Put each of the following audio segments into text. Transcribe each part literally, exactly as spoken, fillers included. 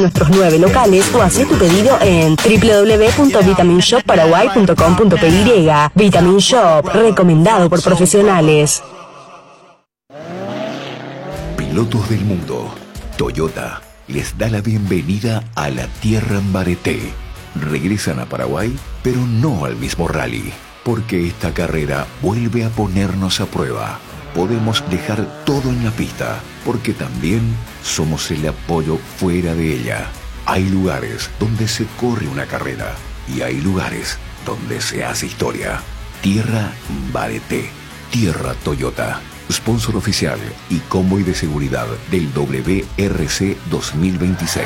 en nuestros nueve locales o haz tu pedido en doble u doble u doble u punto vitamin shop paraguay punto com punto p y. Vitamin Shop, recomendado por profesionales. Pilotos del mundo, Toyota les da la bienvenida a la tierra en Bareté. Regresan a Paraguay, pero no al mismo rally, porque esta carrera vuelve a ponernos a prueba. Podemos dejar todo en la pista, porque también somos el apoyo fuera de ella. Hay lugares donde se corre una carrera y hay lugares donde se hace historia. Tierra Bareté, Tierra Toyota, sponsor oficial y convoy de seguridad del W R C dos mil veintiséis.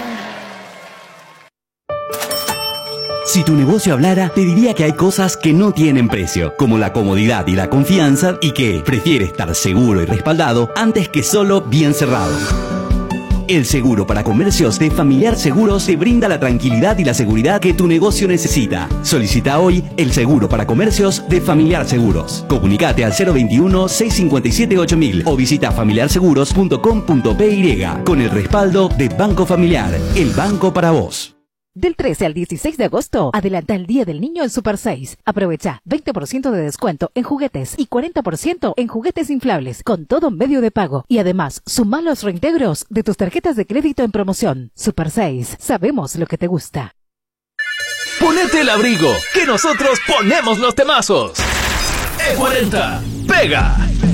Si tu negocio hablara, te diría que hay cosas que no tienen precio, como la comodidad y la confianza, y que prefiere estar seguro y respaldado antes que solo bien cerrado. El seguro para comercios de Familiar Seguros te brinda la tranquilidad y la seguridad que tu negocio necesita. Solicita hoy el seguro para comercios de Familiar Seguros. Comunicate al cero veintiuno, seiscientos cincuenta y siete, ocho mil o visita familiar seguros punto com punto p y con el respaldo de Banco Familiar, el banco para vos. Del trece al dieciséis de agosto, adelanta el Día del Niño en Super seis. Aprovecha veinte por ciento de descuento en juguetes y cuarenta por ciento en juguetes inflables, con todo medio de pago. Y además, suma los reintegros de tus tarjetas de crédito en promoción. Super seis, sabemos lo que te gusta. Ponete el abrigo, que nosotros ponemos los temazos. E cuarenta, pega.